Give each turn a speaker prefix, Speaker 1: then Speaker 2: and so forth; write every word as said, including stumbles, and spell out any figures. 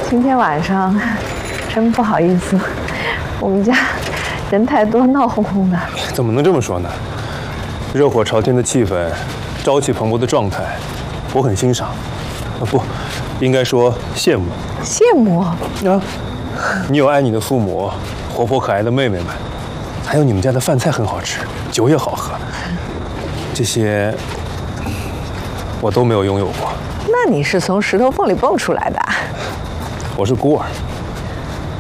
Speaker 1: 今天晚上真不好意思，我们家人太多，闹哄哄的。
Speaker 2: 怎么能这么说呢？热火朝天的气氛，朝气蓬勃的状态，我很欣赏。啊，不，应该说羡慕。
Speaker 1: 羡慕
Speaker 2: 啊！你有爱你的父母，活泼可爱的妹妹们，还有你们家的饭菜很好吃，酒也好喝，这些我都没有拥有过。
Speaker 1: 那你是从石头缝里蹦出来的？
Speaker 2: 我是孤儿。